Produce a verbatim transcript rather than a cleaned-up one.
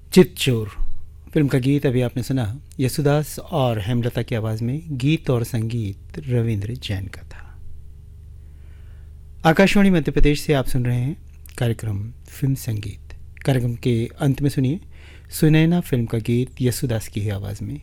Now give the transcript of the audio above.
Chitchor film का गीत अभी आपने सुना। यशुदास और हेमलता की आवाज़ में गीत और संगीत रविंद्र जैन का था। आकाशवाणी मध्य प्रदेश से आप सुन रहे हैं कार्यक्रम फिल्म संगीत। कार्यक्रम के अंत में सुनिए सुनैना फिल्म का गीत यशुदास की ही आवाज़ में।